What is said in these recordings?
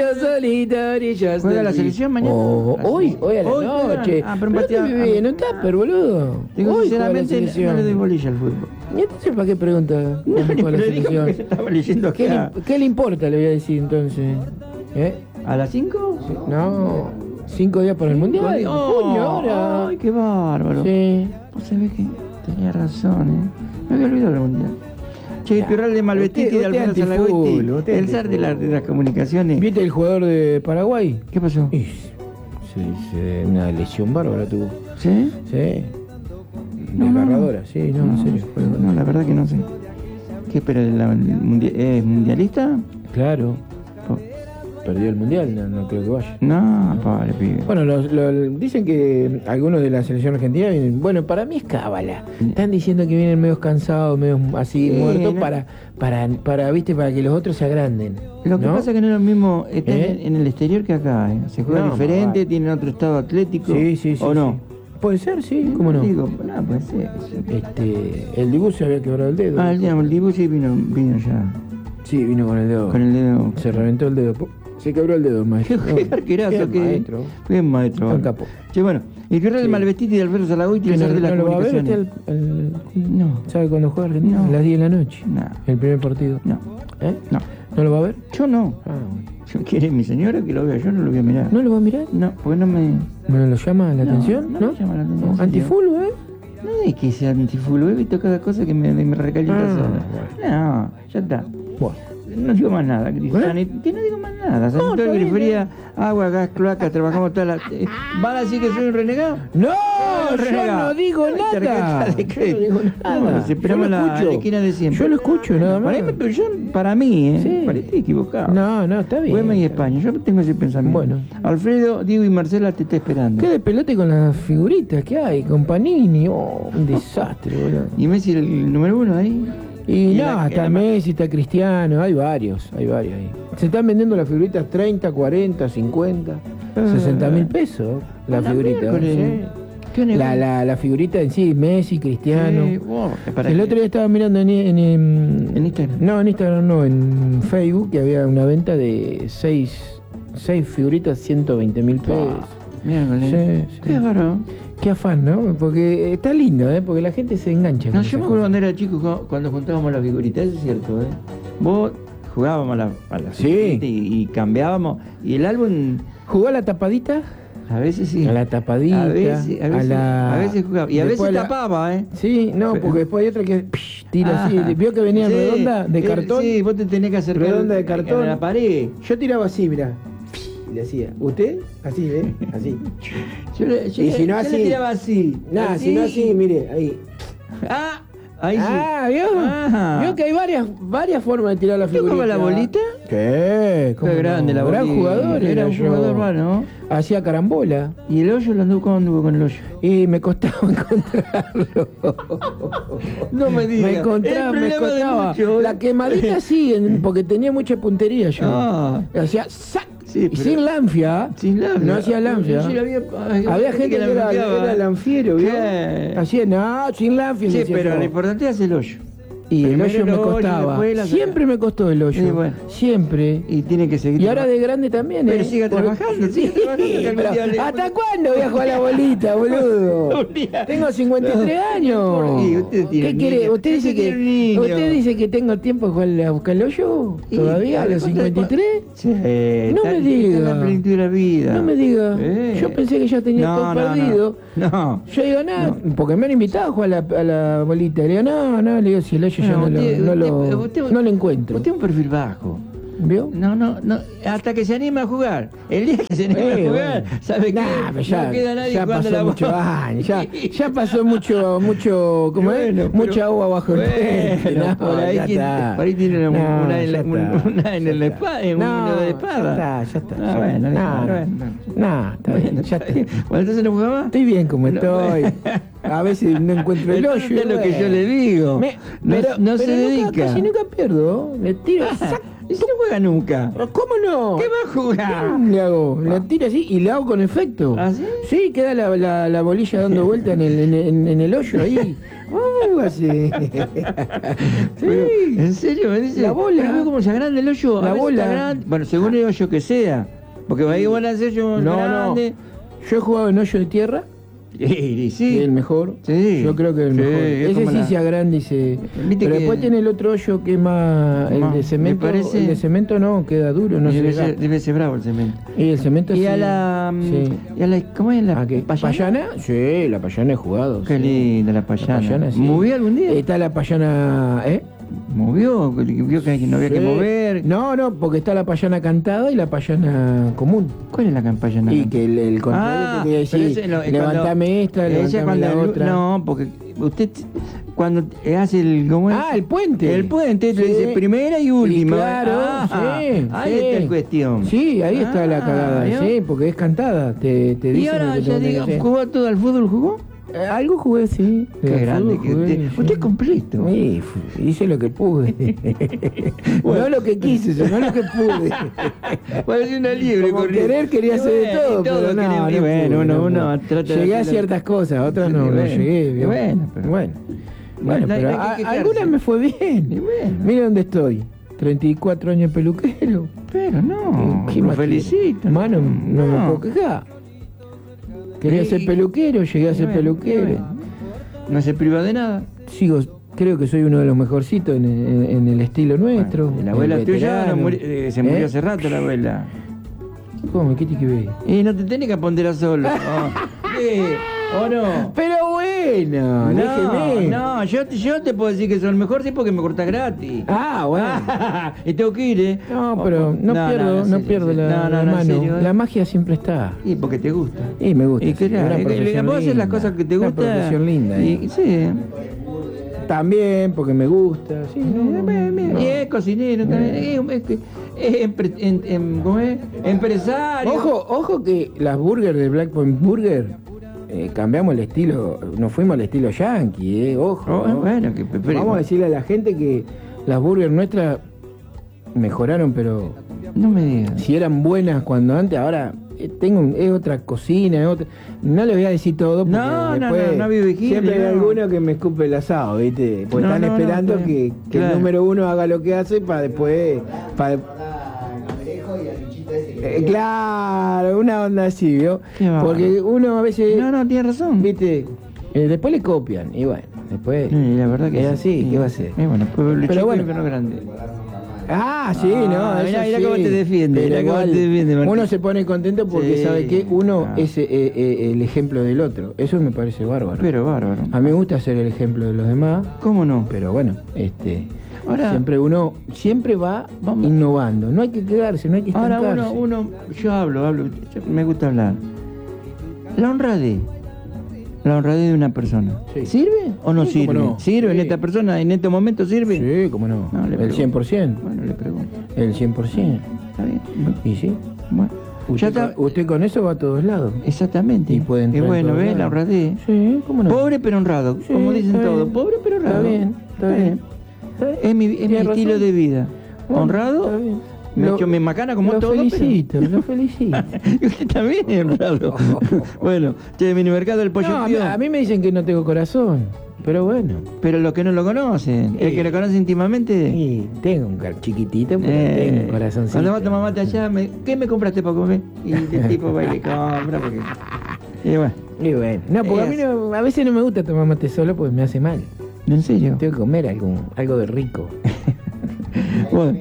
yo solitario, yo ¿Juega solitario. la selección mañana? Hoy a la Hoy noche. juegan. Pero un partido- te viví en un tupper, boludo. Digo, Hoy juega la sinceramente, no selección. le doy bolilla al fútbol. ¿Y entonces para qué pregunta? No, ¿Cómo juega la le digo selección? que estaba leyendo ¿Qué acá. qué le importa, le voy a decir entonces? ¿Eh? ¿A las 5? No, 5 días para el mundial. Junio ahora. Ay, qué bárbaro. Sí. Vos sabés que tenía razón, Me había olvidado del mundial. Che, el Pirral de Malvestiti usted de Alfredo antifútbol, Salagoiti, usted el zar de las comunicaciones. ¿Viste el jugador de Paraguay? ¿Qué pasó? Y una lesión bárbara tuvo. ¿Sí? Sí. No, Desgarradora, sí, no, en serio. fue- No, la verdad que no sé. ¿Qué espera? ¿Es mundialista? Claro, Oh, perdió el mundial, no creo que vaya. no, pobre pibe. Bueno, dicen que algunos de la selección argentina vienen. Bueno, para mí es cábala. Están diciendo que vienen medios cansados, medios así Sí, muertos no. para, viste, para que los otros se agranden. Lo que ¿no? pasa es que no es lo mismo estar ¿Eh? en el exterior que acá, Se juega No, diferente, vale. tienen otro estado atlético. Sí, sí, sí. ¿O no? sí. Puede ser, sí, ¿cómo no? Digo, no, puede ser. El Dibu se había quebrado el dedo. El Dibu sí vino ya. Sí, vino con el dedo. Con el dedo. Se reventó el dedo. Se quebró el dedo, el maestro. Qué arquerazo Qué que maestro. Bien maestro. Un capo. Che, bueno, el Pirral de Sí. Malvestiti de Alfredo Salagoiti, el ¿No, zar de las no lo va a ver comunicaciones. usted No. ¿Sabe cuándo juega Argentina? No. A las 10 de la noche. No. El primer partido. No, ¿Eh? no. ¿No lo va a ver? Yo no. Ah, bueno. Yo quiere mi señora que lo vea, yo no lo voy a mirar. ¿No lo va a mirar? No, porque no me. ¿No lo llama la No, atención? no me llama la atención, en serio. ¿Antifútbol, No es que sea antifulo, he visto cada cosa que me recalienta Ah, sola. No, ya está. Bueno. No digo más nada, Cristian. Que no digo más nada. Sanitario, está bien, grifería, agua, gas, cloaca, trabajamos todas las. ¿Van a decir que soy un renegado? ¡No! Soy un Yo renegado. no digo Ay, nada. tarjeta de Yo crédito. no digo nada. Bueno, si esperamos Yo lo la escucho. esquina de siempre. Yo lo escucho, nada más. Para mí, Sí. Para ti equivocado. No, está bien. Güemes y España, yo tengo ese pensamiento. Bueno. Alfredo, Diego y Marcela te está esperando. ¿Qué de pelote con las figuritas que hay? Con Panini. Oh, un desastre, boludo. ¿Y Messi el número 1 ahí? Y la- nada, está la- Messi, está Cristiano, hay varios ahí. Se están vendiendo las figuritas 30, 40, 50, 60 mil pesos la la figurita. miércoles. Sí. ¿Qué negocio? La figurita en sí, Messi, Cristiano. ¿Para El qué? otro día estaba mirando en Instagram. No, en Instagram no, en Facebook, que había una venta de 6 figuritas, 120.000 pesos. Miércoles. Sí, Qué sí. bárbaro. Qué afán, ¿no? Porque está lindo, ¿eh? Porque la gente se engancha. No, con yo esas me acuerdo cosas. cuando era chico cuando juntábamos las figuritas, eso es cierto, Vos jugábamos a las Sí. figuritas y cambiábamos. Y el álbum, ¿Jugó a la tapadita? a veces sí. A la tapadita. A veces jugaba. Y a Después veces la- tapaba, Sí, no, porque después hay otra que tira así. ¿Vio que venía Sí, redonda de cartón? Sí, vos te tenés que acercar Redonda de cartón. a la pared. Yo tiraba así, mirá. Y le hacía. ¿Usted? Así, ¿ve? Así. Yo Y si no yo así- le tiraba así. Nada, si no así, mire, ahí. Ahí sí. ¿vio? Ajá. Vio que hay varias formas de tirar la ¿Usted figurita. jugaba la bolita? ¿Qué? ¿Cómo Qué grande no? la Gran bolita. jugador Era un yo. jugador malo. Hacía carambola. ¿Y el hoyo lo anduvo? ¿Cómo anduvo con el hoyo? Y me costaba encontrarlo. No me digas. Me costaba. La quemadita sí, porque tenía mucha puntería yo. Hacía ¡sac! Sí, Y pero- sin lanfia. Sin lanfia. No hacía lanfia. Sí, Había gente que era lanfiero, ¿vio? ¿Qué? Hacía, no, sin lanfia. Sí, me decía pero yo. lo importante es el hoyo. Y el Primero hoyo me el hoyo, costaba. después la- Siempre me costó el hoyo. Sí, bueno. Siempre. Y tiene que seguir. Y ahora de grande también, Pero siga trabajando, siga trabajando, que algún Pero, día le- ¿hasta cuándo voy a jugar a la bolita, boludo? Un día. Tengo 53 años. Y usted tiene ¿Qué un quiere? niño. ¿Usted dice Usted tiene un niño. que tengo tiempo de jugar a buscar el hoyo? Y, ¿Todavía a los 53? Sí, No me está diga. en la plenitud de la vida. No me diga. Yo pensé que ya tenía todo perdido. No. Yo digo, nada, porque me han invitado a jugar a la bolita. Le digo, no, le digo, si el hoyo ya no lo encuentro. Usted es un perfil bajo. ¿Vio? No, hasta que se anima a jugar. El día que se anima a jugar, bueno. ¿sabe qué? Nah, pero ya, no queda nadie ya jugando pasó la muchos bola. años, ya pasó mucho, ¿cómo es? Bueno, pero- Mucha agua bajo el puente. Bueno, No, por ahí ya está. tiene una No, en la ya está, una en ya la está. espada, en No, uno de espada. Ya está. Ah, bueno, No, está bien, ya está. Bueno, entonces no jugaba. Estoy bien como No, estoy. A veces no encuentro el hoyo. Es lo que yo le digo. No se dedica. Casi nunca pierdo. Le tiro, ¡sac! ¿Y si no juega nunca? ¿Cómo no? ¿Qué va a jugar? Le hago, la tira así y la hago con efecto. ¿Ah, sí? Sí, queda la bolilla dando vuelta en el hoyo ahí. Así. Pero, Sí. ¿en serio? Me dice, La bola. pero veo cómo se agranda el hoyo. La A veces bola. está grande. Bueno, según el hoyo que sea. Porque ahí van a hacer hoyo No, grande. no. Yo he jugado en hoyo de tierra, Y sí. el mejor. Sí. Yo creo que el Sí, mejor. es Ese como sí la- se agranda y se. Viste Pero que- después tiene el otro hoyo que es más. El Más, de cemento. me parece- El de cemento no, queda duro, no se desgasta. debe ser bravo el cemento. Y el cemento Y sí. a la, Sí. y a la. ¿Cómo es la ¿A qué? ¿Payana? Sí, la payana he jugado. Qué sí. linda la payana. La payana, sí. ¿Movió algún día? Está la payana, ¿eh? ¿Movió? ¿Vio que no había que Sí. mover? No, porque está la payana cantada y la payana común. ¿Cuál es la campaña? Y que el contrario te quiere decir, levantame esta, levantame la otra. No, porque usted cuando hace el... ¿cómo es? Ah, el puente. El puente, te Sí. dice primera y última. Y claro, sí. Ahí sí. está la cuestión. Sí, ahí está la cagada, ¿vio? sí, porque es cantada. Te Y dicen ahora lo que ya tengo que digo, hacer. ¿jugó todo al fútbol? ¿Jugó? Algo jugué, sí. Qué Al grande fútbol que jugué, usted. sí. Usted es completo. Sí, hice lo que pude. No lo que quise, sino lo que pude. Parece una liebre Como corriendo. querer quería Y hacer de bueno, todo, y todo pero no, queremos. no Y bueno, pude, uno, no uno pude. trata de Llegué a hacer- ciertas cosas, otras Sí, no, bueno. no llegué. Y ¿vio? bueno, pero- Bueno, No hay pero que quejarse. algunas me fue Y bien. bueno. Mira dónde estoy. 34 años peluquero. Pero no, ¿Qué lo más felicito. quiere? Mano, no me puedo quejar. Quería ser peluquero, llegué a ser peluquero. No se priva de nada. Sigo, creo que soy uno de los mejorcitos en el estilo nuestro. La abuela el tuya veterano. se murió ¿Eh? hace rato, la abuela. ¿Cómo? ¿Qué tiene que ver? Y no te tenés que ponderar solo. ¿Qué? ¿O no? Pero bueno, déjeme. No, yo te puedo decir que soy el mejor sí porque me cortás gratis. Ah, bueno. Y tengo que ir, ¿eh? No, pero no en serio, pierdo en la, serio. la en mano. serio, ¿eh? La magia siempre está. Y porque te gusta. Y me gusta. Y que sí, una profesión vos haces las linda, cosas que te una gustan. profesión linda. Y, sí. También porque me gusta. Sí, no. Y es cocinero también. ¿Cómo es? Empresario. Ojo que las burgers de Black Point Burger cambiamos el estilo, nos fuimos al estilo yankee, ojo. Oh, bueno, que Vamos a decirle a la gente que las burgers nuestras mejoraron, pero no me digas. si eran buenas cuando antes, ahora es otra cocina, es otra. No les voy a decir todo porque después no había vigilia, siempre hay no. alguno que me escupe el asado, ¿viste? Porque No, están no, esperando no, que claro. el número uno haga lo que hace para después. Claro, una onda así, ¿vio? Qué bárbaro. Porque uno a veces, No, tienes razón. ¿viste? Después le copian y bueno, después. Sí, la verdad que es así, ¿qué va a ser? Bueno, pues Pero chico bueno. y infierno grande. Ah, sí, no, eso mirá sí. cómo te defiende, Pero mirá cómo igual, te defiende, Martín. uno se pone contento porque Sí, sabe que uno ah. es el ejemplo del otro. Eso me parece bárbaro. Pero bárbaro. A mí me gusta ser el ejemplo de los demás, ¿Cómo no? pero bueno, Ahora- uno siempre va Vamos. innovando. No hay que quedarse, no hay que Ahora estancarse. yo hablo, me gusta hablar. La honradez de una persona. Sí. ¿Sirve o no Sí, cómo sirve? no. ¿Sirve en Sí. esta persona? ¿En este momento sirve? Sí, cómo no. No, le el pregunto. 100%. Bueno, le pregunto. El 100%. ¿Está bien? Y sí. Bueno. Ya está. Usted con eso va a todos lados. Exactamente. Y puede entrar en bueno, todos ¿ves? lados. La honradez. Sí, cómo no. Pobre pero honrado, Sí, como dicen está todos. bien. Pobre pero honrado. Está bien, está bien. Es mi Tiene estilo razón. de vida. Bueno, Honrado. está bien. Me he hecho mi macana como lo todo. felicito, lo felicito. Pero... Usted también es honrado. Bueno, che, minimercado del pollo No, pío. a mí me dicen que no tengo corazón, pero bueno. Pero los que no lo conocen, el Sí. que lo conoce íntimamente. Sí, tengo un chiquitito, pero tengo un corazoncito. Cuando va a tomar mate allá, ¿qué me compraste para comer? Y el tipo va y le compra porque. Y bueno, Y bueno, no, porque a mí a veces no me gusta tomar mate solo porque me hace mal. ¿en serio? Tengo que comer algo de rico. Bueno.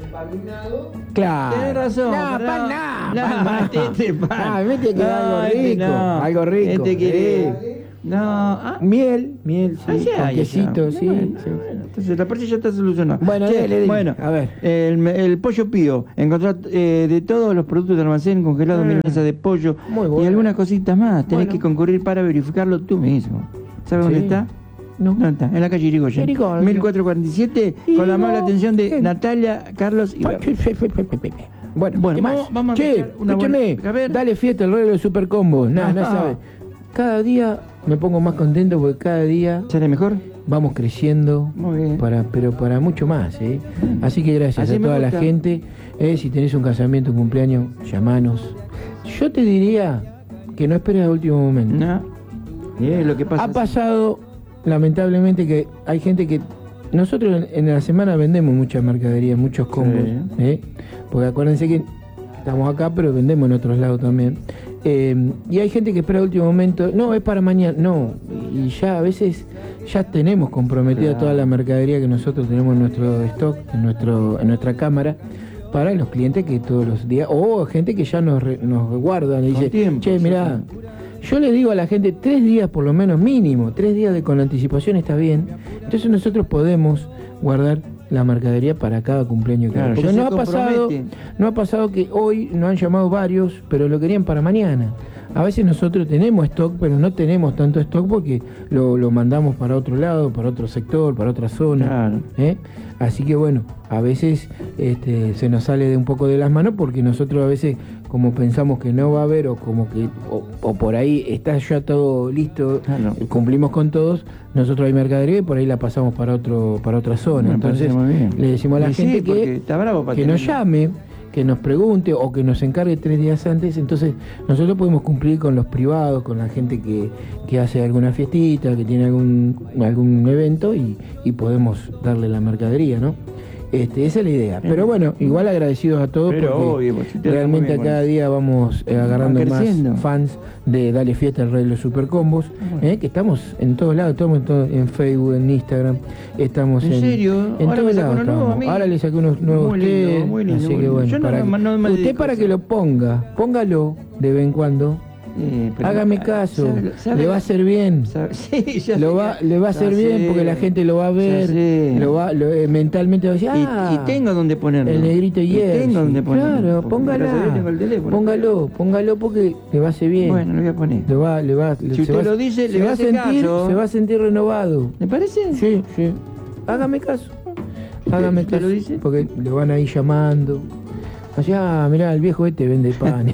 Claro. Tenés razón. No, pero- pan nada. No, pan nada. este pan. Ah, me tiene que dar algo este rico. no. Algo rico. Este quiere. Sí. No, Miel, sí. allá, Con quesito, sí. Bueno, sí. bueno, entonces la parte ya está solucionada. Bueno, dale, bueno, a ver. El pollo pío. Encontrar de todos los productos de almacén, congelado, milanesa de pollo Muy bueno. y algunas cositas más. Tenés Bueno. que concurrir para verificarlo tú mismo. ¿Sabes dónde Sí. está? No. ¿Dónde está? En la calle Irigoyen. Irigoyen. 1447, con la amable atención de Natalia, Carlos y Barbie. Bueno, Bueno, ¿qué más? vamos a Che, escuchar una escúchame, buena- a ver. dale fiesta el rollo de Super Combo. Nada, no Ajá. sabes. Cada día me pongo más contento porque cada día ¿Sale mejor? vamos creciendo, Muy bien. pero para mucho más, ¿eh? Así que gracias Así a me toda la gusta. gente. Si tenés un casamiento, un cumpleaños, llamanos. Yo te diría que no esperes al último momento. No. Lo que pasa Ha pasado, lamentablemente, que hay gente que... Nosotros en la semana vendemos mucha mercadería, muchos combos, Sí. porque acuérdense que estamos acá, pero vendemos en otros lados también. Y hay gente que espera el último momento, no, es para mañana, no, y ya a veces ya tenemos comprometida Claro. toda la mercadería que nosotros tenemos en nuestro stock, en nuestra cámara, para los clientes que todos los días, o gente que ya nos guardan y Con dice, tiempo, che, mirá, yo le digo a la gente 3 días por lo menos mínimo, 3 días con anticipación está bien. Entonces nosotros podemos guardar la mercadería para cada cumpleaños que Claro, haga. Porque ya no se ha pasado que hoy nos han llamado varios, pero lo querían para mañana. A veces nosotros tenemos stock, pero no tenemos tanto stock porque lo mandamos para otro lado, para otro sector, para otra zona. Claro. Así que bueno, a veces se nos sale de un poco de las manos porque nosotros a veces como pensamos que no va a haber o como que o por ahí está ya todo listo, Claro. cumplimos con todos, nosotros hay mercadería y por ahí la pasamos para otra zona. Me Entonces parece muy bien. le decimos a la Y sí, gente porque está bravo para que nos tenerlo. llame, que nos pregunte o que nos encargue 3 días antes, entonces nosotros podemos cumplir con los privados, con la gente que hace alguna fiestita, que tiene algún evento y podemos darle la mercadería, ¿no? Esa es la idea. Pero bueno, igual agradecidos a todos Pero porque obvio, pues, si te realmente muy bien cada con día vamos agarrando Va creciendo. más fans de Dale Fiesta, el rey de los supercombos, que estamos en todos lados, estamos en Facebook, en Instagram, estamos ¿En serio? en Ahora todos me sacó lados uno nuevo estamos. a mí. Ahora le saqué unos nuevos Muy lindo, ustedes, muy lindo, así muy que lindo. bueno, Yo no para me usted dedico para a que eso. lo póngalo de vez en cuando. Pero- Hágame caso, ¿sabe? le va a hacer bien. Sí, ya Le sé. va a hacer Ya bien sé. porque la gente lo va a ver, Ya sé. mentalmente va a decir, Y tengo donde ponerlo. el negrito Y Jersey. tengo donde ponerlo. Claro, Porque gracias a Dios tengo el teléfono. póngalo porque le va a hacer bien. Bueno, lo voy a poner. Si Si usted lo dice, le va a hace sentir, caso. se va a sentir renovado. ¿Le parece? Sí. Hágame caso. Hágame ¿Usted caso. lo dice? Porque le van a ir llamando. Así, mirá, el viejo vende pan.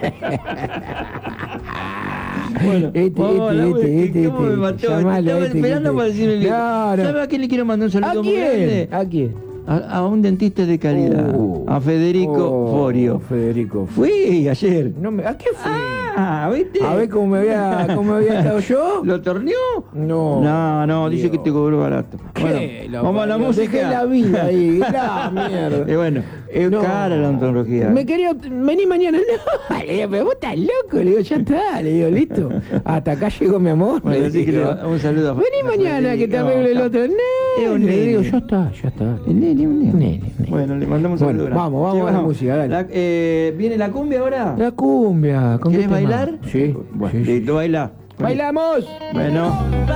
Bueno, ¿cómo me mató? Llamalo, Estaba esperando para decirle. No. ¿Sabe a quién le quiero mandar un ¿A saludo muy grande? quién? ¿A quién? A un dentista de calidad. A Federico Forio. Federico Forio. Fui ayer. ¿A qué fue? ¿Viste? A ver cómo me había estado yo. ¿Lo torneó? No. No, dice que te cobró barato. ¿Qué? Bueno, vamos a la música. Dejé la vida ahí. La mierda. Y bueno, es No. cara la odontología. Vení mañana. No, le digo, pero vos estás loco. Le digo, ya está. Le digo, listo. Hasta acá llegó mi amor. Bueno, le así que digo. un saludo. Vení mañana que te arregle el otro. Es No, un le digo, nene. ya está. Un nene. Nene. Bueno, le mandamos un Bueno, saludo. vamos Sí, a la música, dale. ¿Viene la cumbia ahora? La cumbia. ¿con qué ¿Quieres tema? bailar? Sí. Bueno, sí. listo, baila. ¡Bailamos! Bueno.